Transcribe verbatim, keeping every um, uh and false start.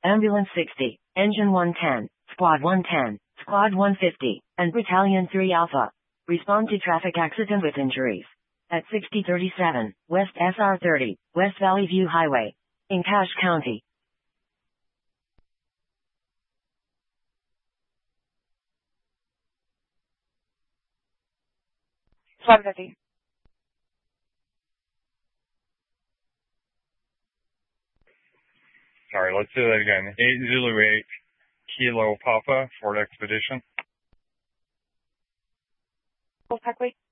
Ambulance sixty, Engine one ten, Squad one ten, Squad one fifty, and Battalion three Alpha. Respond to traffic accident with injuries. At sixty thirty-seven, West S R thirty, West Valley View Highway. In Cache County. Squad fifty. Sorry, let's do that again. eight Zulu eight, Kilo Papa, Ford Expedition. Wolfpack, wait.